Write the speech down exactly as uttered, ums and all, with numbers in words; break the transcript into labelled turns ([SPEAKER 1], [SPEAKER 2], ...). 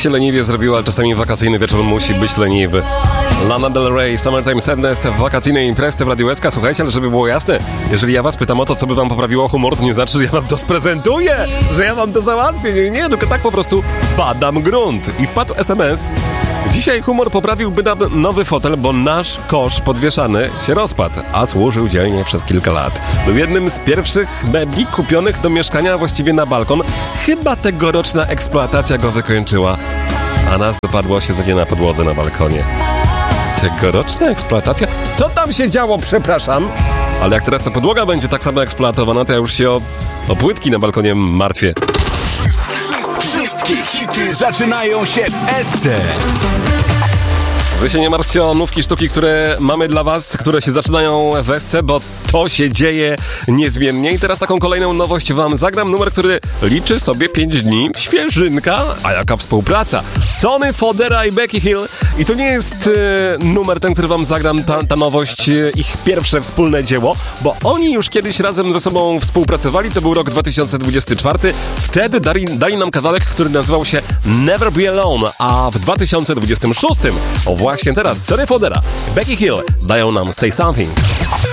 [SPEAKER 1] się leniwie zrobiło, ale czasami wakacyjny wieczór musi być leniwy. Lana Del Rey, Summertime Sadness w wakacyjnej imprezie w Radiu S K. Słuchajcie, ale żeby było jasne, jeżeli ja was pytam o to, co by wam poprawiło humor, to nie znaczy, że ja wam to sprezentuję, że ja wam to załatwię. Nie, nie, tylko tak po prostu badam grunt. I wpadł es em es. Dzisiaj humor poprawiłby nam nowy fotel, bo nasz kosz podwieszany się rozpadł, a służył dzielnie przez kilka lat. Był jednym z pierwszych mebli kupionych do mieszkania, właściwie na balkon. Chyba tegoroczna eksploatacja go wykończyła, a nas dopadło siedzenie na podłodze na balkonie. Tegoroczna eksploatacja? Co tam się działo, przepraszam? Ale jak teraz ta podłoga będzie tak samo eksploatowana, to ja już się o, o płytki na balkonie martwię.
[SPEAKER 2] Wszystkie hity zaczynają się w es ce.
[SPEAKER 1] Wy się nie martwcie o nówki sztuki, które mamy dla was, które się zaczynają w es ce, bo to się dzieje niezmiennie. I teraz taką kolejną nowość wam zagram. Numer, który liczy sobie pięć dni. Świeżynka, a jaka współpraca. Sonny Fodera i Becky Hill. I to nie jest e, numer ten, który wam zagram, ta, ta nowość, e, ich pierwsze wspólne dzieło, bo oni już kiedyś razem ze sobą współpracowali. To był rok dwa tysiące dwudziesty czwarty. Wtedy dali, dali nam kawałek, który nazywał się Never Be Alone, a w dwa tysiące dwudziestym szóstym o właśnie teraz Sonny Fodera, Becky Hill dają nam Say Something.